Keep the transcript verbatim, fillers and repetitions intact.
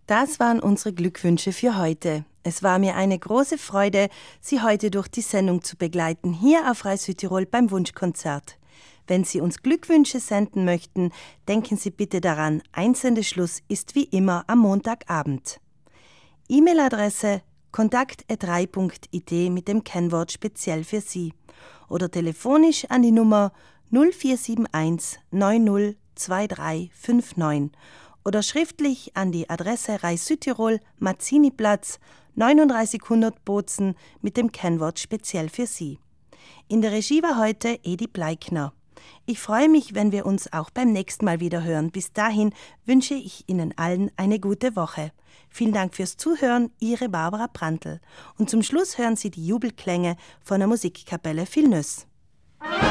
Das waren unsere Glückwünsche für heute. Es war mir eine große Freude, Sie heute durch die Sendung zu begleiten, hier auf Radio Südtirol beim Wunschkonzert. Wenn Sie uns Glückwünsche senden möchten, denken Sie bitte daran, Einsendeschluss ist wie immer am Montagabend. E-Mail-Adresse kontakt at rai punkt i t mit dem Kennwort speziell für Sie oder telefonisch an die Nummer null vier sieben eins neun null zwei drei fünf neun oder schriftlich an die Adresse Radio Südtirol, Mazziniplatz, neununddreißighundert Bozen mit dem Kennwort speziell für Sie. In der Regie war heute Edi Bleikner. Ich freue mich, wenn wir uns auch beim nächsten Mal wieder hören. Bis dahin wünsche ich Ihnen allen eine gute Woche. Vielen Dank fürs Zuhören, Ihre Barbara Prantl. Und zum Schluss hören Sie die Jubelklänge von der Musikkapelle Vilnös.